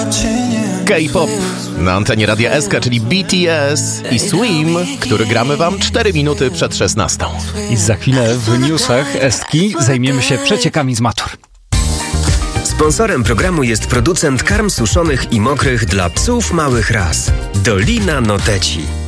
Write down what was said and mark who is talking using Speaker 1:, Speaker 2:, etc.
Speaker 1: K-pop na antenie Radia SK, czyli BTS i Swim, który gramy wam 4 minuty przed 16.
Speaker 2: I za chwilę w newsach Eski zajmiemy się przeciekami z matur.
Speaker 3: Sponsorem programu jest producent karm suszonych i mokrych dla psów małych ras. Dolina Noteci.